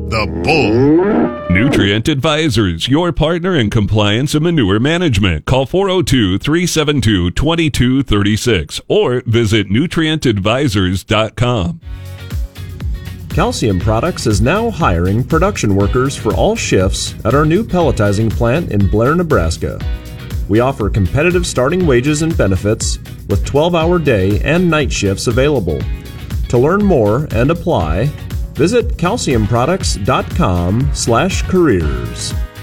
the bull. Nutrient Advisors, your partner in compliance and manure management. Call 402-372-2236 or visit nutrientadvisors.com. Calcium Products is now hiring production workers for all shifts at our new pelletizing plant in Blair, Nebraska. We offer competitive starting wages and benefits with 12-hour day and night shifts available. To learn more and apply, visit calciumproducts.com/careers.